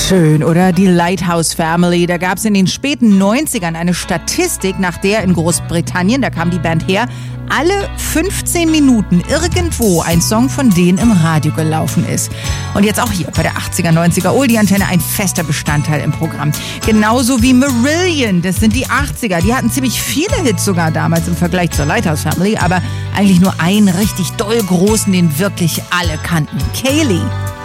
Schön, oder? Die Lighthouse Family. Da gab es in den späten 90ern eine Statistik, nach der in Großbritannien, da kam die Band her, alle 15 Minuten irgendwo ein Song von denen im Radio gelaufen ist. Und jetzt auch hier bei der 80er, 90er Oldie-Antenne ein fester Bestandteil im Programm. Genauso wie Marillion, das sind die 80er. Die hatten ziemlich viele Hits sogar damals im Vergleich zur Lighthouse Family, aber eigentlich nur einen richtig doll großen, den wirklich alle kannten. Kayleigh.